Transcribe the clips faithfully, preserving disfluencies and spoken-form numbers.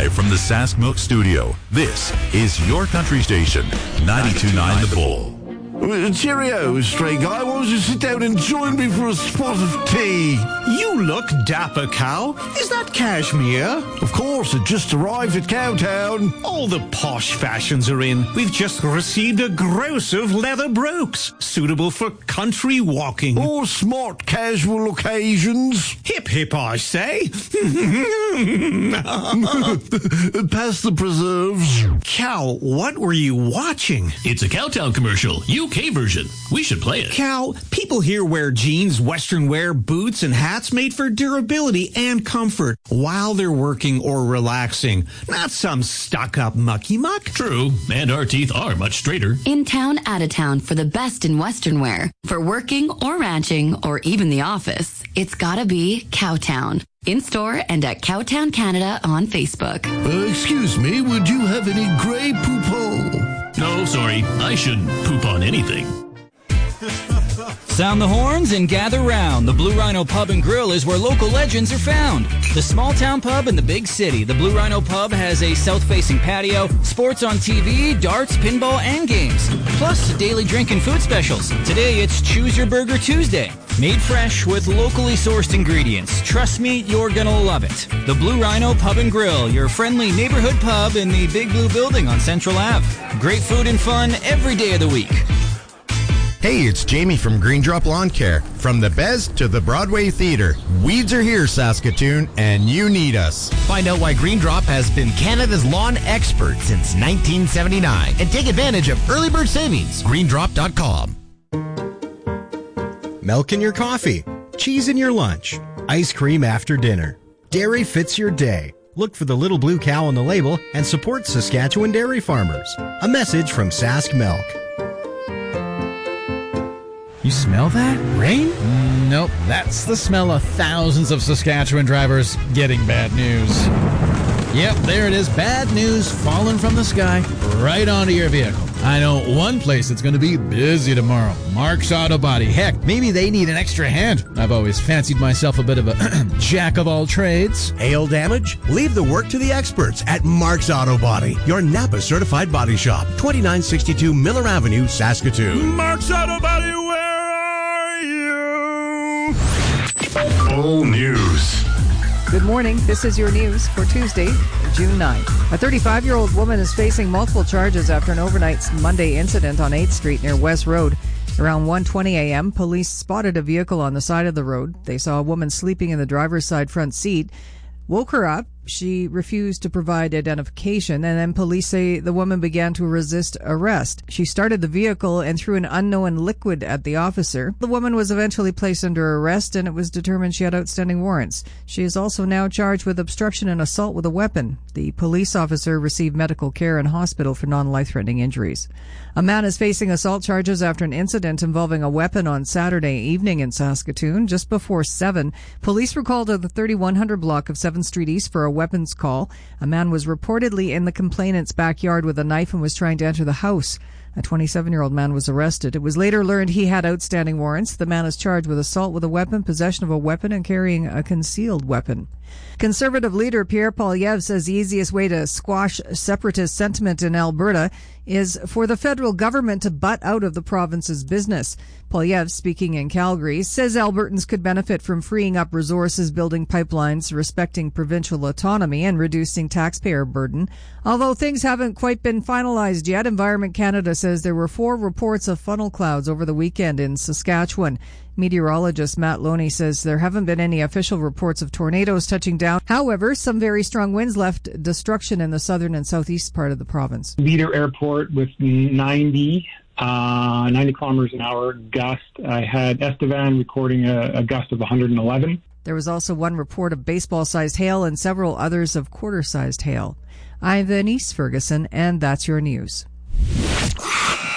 Live from the Sask Milk Studio, this is your country station, ninety-two point nine The Bull. Uh, cheerio, stray guy. Why don't you sit down and join me for a spot of tea? You look dapper, Cow. Is that cashmere? Of course, it just arrived at Cowtown. All the posh fashions are in. We've just received a gross of leather brooks, suitable for country walking. Or smart casual occasions. Hip hip, I say. Pass the preserves. Cow, what were you watching? It's a Cowtown commercial, U K version. We should play it. Cow, people here wear jeans, western wear, boots, and hats made for durability and comfort while they're working or relaxing. Not some stuck-up mucky muck. True, and our teeth are much straighter. In town, out of town for the best in western wear. For working or ranching or even the office, it's gotta be Cowtown. In store and at Cowtown Canada on Facebook. Uh, excuse me, would you have any Grey Poupon? No, sorry, I shouldn't poop on anything. Sound the horns and gather round. The Blue Rhino Pub and Grill is where local legends are found. The small town pub in the big city. The Blue Rhino Pub has a south-facing patio, sports on T V, darts, pinball, and games. Plus, daily drink and food specials. Today, it's Choose Your Burger Tuesday. Made fresh with locally sourced ingredients. Trust me, you're gonna love it. The Blue Rhino Pub and Grill, your friendly neighborhood pub in the Big Blue Building on Central Avenue. Great food and fun every day of the week. Hey, it's Jamie from Green Drop Lawn Care. From the Bez to the Broadway Theater, weeds are here, Saskatoon, and you need us. Find out why Green Drop has been Canada's lawn expert since nineteen seventy-nine and take advantage of early bird savings. green drop dot com. Milk in your coffee, cheese in your lunch, ice cream after dinner. Dairy fits your day. Look for the little blue cow on the label and support Saskatchewan dairy farmers. A message from Sask Milk. You smell that? Rain? Mm, nope. That's the smell of thousands of Saskatchewan drivers getting bad news. Yep, there it is. Bad news falling from the sky right onto your vehicle. I know one place that's going to be busy tomorrow. Mark's Auto Body. Heck, maybe they need an extra hand. I've always fancied myself a bit of a jack of all trades. Hail damage? Leave the work to the experts at Mark's Auto Body, your Napa certified body shop. twenty-nine sixty-two Miller Avenue, Saskatoon. Mark's Auto Body, where are you? Full news. Good morning. This is your news for Tuesday, June ninth. A thirty-five-year-old woman is facing multiple charges after an overnight Monday incident on eighth Street near West Road. Around one twenty a.m., police spotted a vehicle on the side of the road. They saw a woman sleeping in the driver's side front seat, woke her up. She refused to provide identification, and then police say the woman began to resist arrest. She started the vehicle and threw an unknown liquid at the officer. The woman was eventually placed under arrest, and it was determined she had outstanding warrants. She is also now charged with obstruction and assault with a weapon. The police officer received medical care in hospital for non-life-threatening injuries. A man is facing assault charges after an incident involving a weapon on Saturday evening in Saskatoon. Just before seven, police were called to the thirty-one hundred block of seventh Street East for a weapons call. A man was reportedly in the complainant's backyard with a knife and was trying to enter the house. A twenty-seven-year-old man was arrested. It was later learned he had outstanding warrants. The man is charged with assault with a weapon, possession of a weapon, and carrying a concealed weapon. Conservative leader Pierre Poilievre says the easiest way to squash separatist sentiment in Alberta is for the federal government to butt out of the province's business. Poilievre, speaking in Calgary, says Albertans could benefit from freeing up resources, building pipelines, respecting provincial autonomy, and reducing taxpayer burden. Although things haven't quite been finalized yet, Environment Canada says there were four reports of funnel clouds over the weekend in Saskatchewan. Meteorologist Matt Loney says there haven't been any official reports of tornadoes touching down. However, some very strong winds left destruction in the southern and southeast part of the province. Leader Airport with ninety, uh, ninety kilometers an hour gust. I had Estevan recording a, a gust of one hundred eleven. There was also one report of baseball-sized hail and several others of quarter-sized hail. I'm Denise Ferguson, and that's your news.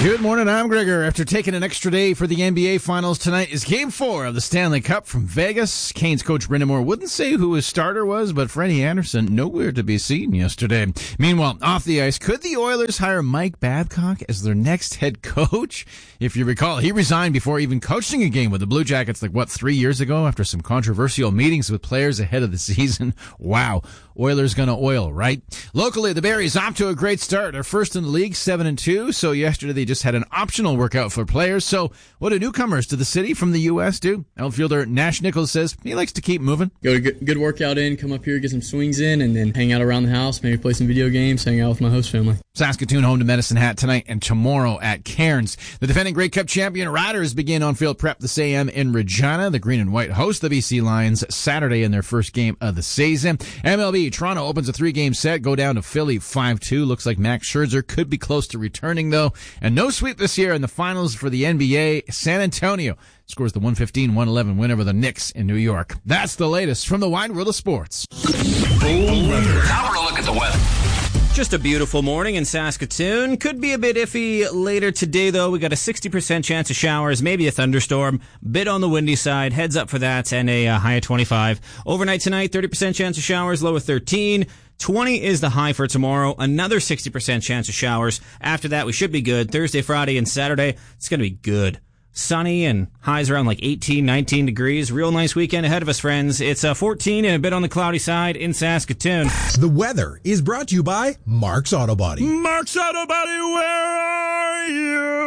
Good morning, I'm Gregor. After taking an extra day for the N B A Finals, tonight is Game four of the Stanley Cup from Vegas. Canes coach Brendan Moore wouldn't say who his starter was, but Freddie Anderson nowhere to be seen yesterday. Meanwhile, off the ice, could the Oilers hire Mike Babcock as their next head coach? If you recall, he resigned before even coaching a game with the Blue Jackets, like, what, three years ago after some controversial meetings with players ahead of the season. Wow. Oilers gonna oil, right? Locally, the Berries off to a great start. They're first in the league, seven and two. So yesterday they just had an optional workout for players. So what do newcomers to the city from the U S do? Outfielder Nash Nichols says he likes to keep moving. Go to good, good workout in, come up here, get some swings in, and then hang out around the house, maybe play some video games, hang out with my host family. Saskatoon home to Medicine Hat tonight and tomorrow at Cairns. The defending Grey Cup champion Riders begin on-field prep this A M in Regina. The green and white host the B C Lions Saturday in their first game of the season. M L B, Toronto opens a three-game set, go down to Philly five two. Looks like Max Scherzer could be close to returning, though. And no sweep this year in the finals for the N B A. San Antonio scores the one fifteen one eleven win over the Knicks in New York. That's the latest from the wide world of sports. Now we're a look at the weather. Just a beautiful morning in Saskatoon. Could be a bit iffy later today, though. We got a sixty percent chance of showers, maybe a thunderstorm. Bit on the windy side. Heads up for that, and a uh, high of twenty-five. Overnight tonight, thirty percent chance of showers, low of thirteen. twenty is the high for tomorrow. Another sixty percent chance of showers. After that, we should be good. Thursday, Friday, and Saturday, it's going to be good. Sunny and highs around like eighteen, nineteen degrees. Real nice weekend ahead of us, friends. It's uh, fourteen and a bit on the cloudy side in Saskatoon. The weather is brought to you by Mark's Auto Body. Mark's Auto Body, where are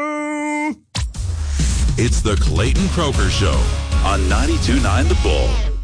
you? It's the Clayton Croker Show on ninety-two point nine The Bull.